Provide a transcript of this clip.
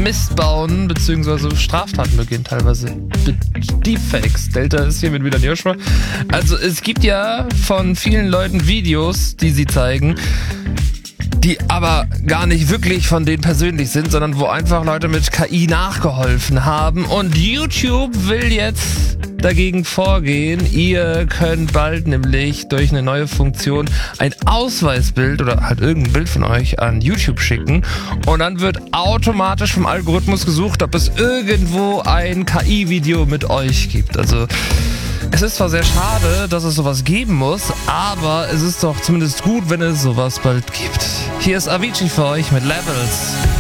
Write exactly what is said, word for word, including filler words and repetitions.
Mist bauen, beziehungsweise Straftaten begehen teilweise. Deepfakes. Delta ist hier mit wieder Joshua. Also es gibt ja von vielen Leuten Videos, die sie zeigen, die aber gar nicht wirklich von denen persönlich sind, sondern wo einfach Leute mit K I nachgeholfen haben. Und YouTube will jetzt dagegen vorgehen. Ihr könnt bald nämlich durch eine neue Funktion ein Ausweisbild oder halt irgendein Bild von euch an YouTube schicken und dann wird automatisch vom Algorithmus gesucht, ob es irgendwo ein K I-Video mit euch gibt. Also es ist zwar sehr schade, dass es sowas geben muss, aber es ist doch zumindest gut, wenn es sowas bald gibt. Hier ist Avicii für euch mit Levels.